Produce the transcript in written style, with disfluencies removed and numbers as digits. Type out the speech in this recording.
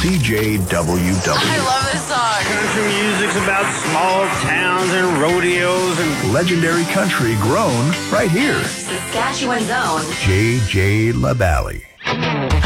CJWW. I love this song. Country music's about small towns and rodeos and Legendary country grown right here. Saskatchewan's own JJ LaBally.